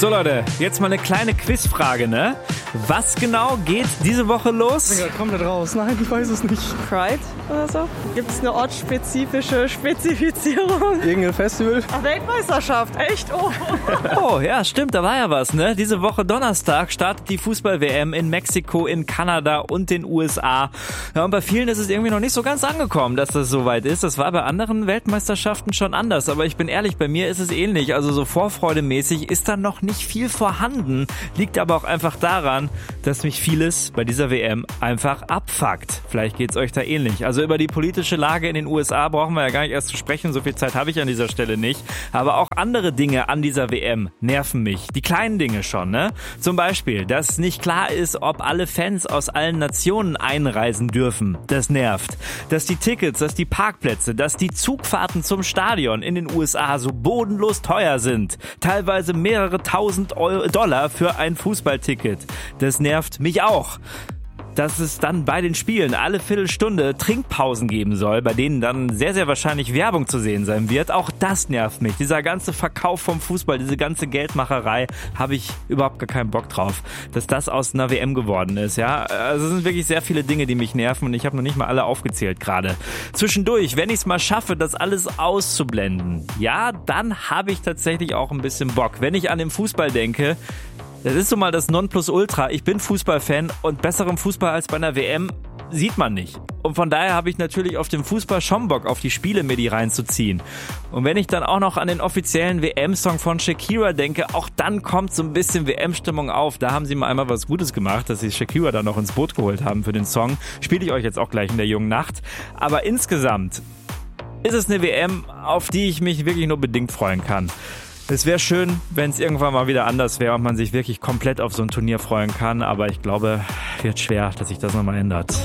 So Leute, jetzt mal eine kleine Quizfrage, ne? Was genau geht diese Woche los? Ich bin gerade komplett raus. Nein, ich weiß es nicht. Pride oder so? Gibt es eine ortsspezifische Spezifizierung? Irgendein Festival? Ach, Weltmeisterschaft, echt? Oh. Oh, ja, stimmt, da war ja was, ne? Diese Woche Donnerstag startet die Fußball-WM in Mexiko, in Kanada und den USA. Ja, und bei vielen ist es irgendwie noch nicht so ganz angekommen, dass das soweit ist. Das war bei anderen Weltmeisterschaften schon anders. Aber ich bin ehrlich, bei mir ist es ähnlich. Also so vorfreudemäßig ist da noch nicht viel vorhanden. Liegt aber auch einfach daran, dass mich vieles bei dieser WM einfach abfuckt. Vielleicht geht's euch da ähnlich. Also über die politische Lage in den USA brauchen wir ja gar nicht erst zu sprechen. So viel Zeit habe ich an dieser Stelle nicht. Aber auch andere Dinge an dieser WM nerven mich. Die kleinen Dinge schon, ne? Zum Beispiel, dass nicht klar ist, ob alle Fans aus allen Nationen einreisen dürfen. Das nervt. Dass die Tickets, dass die Parkplätze, dass die Zugfahrten zum Stadion in den USA so bodenlos teuer sind. Teilweise mehrere tausend Dollar für ein Fußballticket. Das nervt mich auch. Dass es dann bei den Spielen alle Viertelstunde Trinkpausen geben soll, bei denen dann sehr, sehr wahrscheinlich Werbung zu sehen sein wird. Auch das nervt mich. Dieser ganze Verkauf vom Fußball, diese ganze Geldmacherei, habe ich überhaupt gar keinen Bock drauf, dass das aus einer WM geworden ist. Ja, also es sind wirklich sehr viele Dinge, die mich nerven und ich habe noch nicht mal alle aufgezählt gerade. Zwischendurch, wenn ich es mal schaffe, das alles auszublenden, ja, dann habe ich tatsächlich auch ein bisschen Bock. Wenn ich an den Fußball denke, das ist so mal das Nonplusultra. Ich bin Fußballfan und besserem Fußball als bei einer WM sieht man nicht. Und von daher habe ich natürlich auf dem Fußball schon Bock, auf die Spiele mir die reinzuziehen. Und wenn ich dann auch noch an den offiziellen WM-Song von Shakira denke, auch dann kommt so ein bisschen WM-Stimmung auf. Da haben sie mal einmal was Gutes gemacht, dass sie Shakira dann noch ins Boot geholt haben für den Song. Spiele ich euch jetzt auch gleich in der jungen Nacht. Aber insgesamt ist es eine WM, auf die ich mich wirklich nur bedingt freuen kann. Es wäre schön, wenn es irgendwann mal wieder anders wäre und man sich wirklich komplett auf so ein Turnier freuen kann, aber ich glaube, wird schwer, dass sich das nochmal ändert.